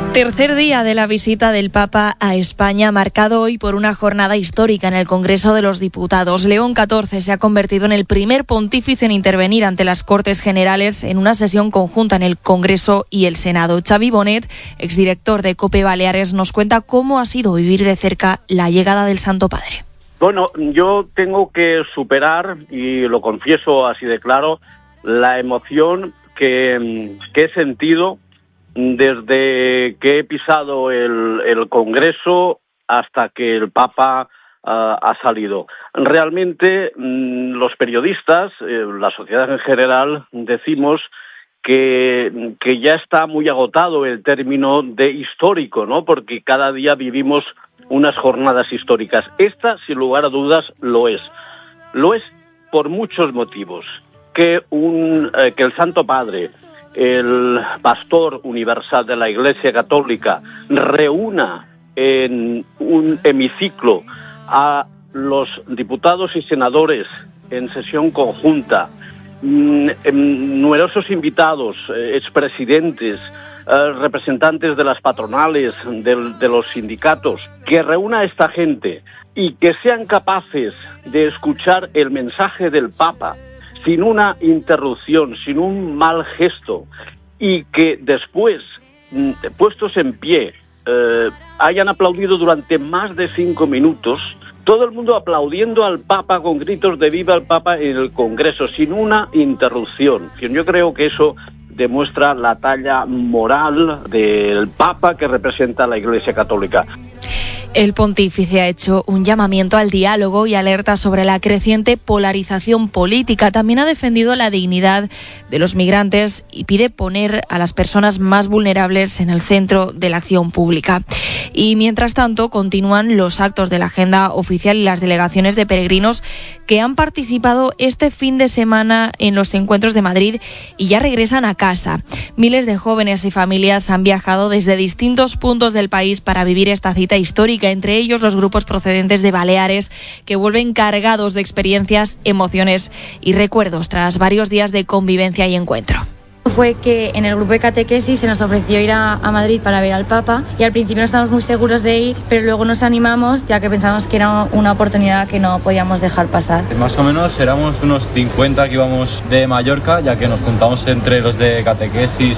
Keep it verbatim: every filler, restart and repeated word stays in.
Tercer día de la visita del Papa a España, marcado hoy por una jornada histórica en el Congreso de los Diputados. León catorce se ha convertido en el primer pontífice en intervenir ante las Cortes Generales en una sesión conjunta en el Congreso y el Senado. Xavi Bonet, exdirector de COPE Baleares, nos cuenta cómo ha sido vivir de cerca la llegada del Santo Padre. Bueno, yo tengo que superar, y lo confieso así de claro, la emoción que, que he sentido desde que he pisado el, el Congreso hasta que el Papa uh, ha salido. Realmente mmm, los periodistas, eh, la sociedad en general, decimos que, que ya está muy agotado el término de histórico, ¿no? Porque cada día vivimos unas jornadas históricas. Esta, sin lugar a dudas, lo es. Lo es por muchos motivos. Que, un, eh, que el Santo Padre, el pastor universal de la Iglesia Católica, reúna en un hemiciclo a los diputados y senadores en sesión conjunta, numerosos invitados, expresidentes, representantes de las patronales, de, de los sindicatos, que reúna a esta gente y que sean capaces de escuchar el mensaje del Papa sin una interrupción, sin un mal gesto, y que después, puestos en pie, eh, hayan aplaudido durante más de cinco minutos, todo el mundo aplaudiendo al Papa con gritos de viva el Papa en el Congreso, sin una interrupción. Yo creo que eso demuestra la talla moral del Papa que representa a la Iglesia Católica. El pontífice ha hecho un llamamiento al diálogo y alerta sobre la creciente polarización política. También ha defendido la dignidad de los migrantes y pide poner a las personas más vulnerables en el centro de la acción pública. Y mientras tanto, continúan los actos de la agenda oficial y las delegaciones de peregrinos que han participado este fin de semana en los encuentros de Madrid y ya regresan a casa. Miles de jóvenes y familias han viajado desde distintos puntos del país para vivir esta cita histórica, entre ellos los grupos procedentes de Baleares, que vuelven cargados de experiencias, emociones y recuerdos tras varios días de convivencia y encuentro. Fue que en el grupo de catequesis se nos ofreció ir a, a Madrid para ver al Papa, y al principio no estábamos muy seguros de ir, pero luego nos animamos ya que pensamos que era una oportunidad que no podíamos dejar pasar. Más o menos éramos unos cincuenta que íbamos de Mallorca, ya que nos juntamos entre los de catequesis